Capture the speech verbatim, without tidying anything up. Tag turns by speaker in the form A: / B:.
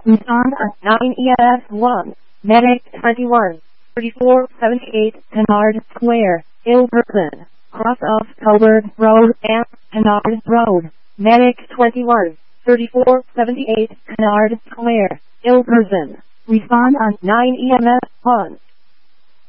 A: Respond at nine E M S one. Medic twenty-one. thirty-four seventy-eight Kennard Square, Ilberton. Cross of Colbert Road and Kennard Road. Medic twenty-one. thirty-four seventy-eight Kennard Square, Ilberton. Respond on nine E M S one.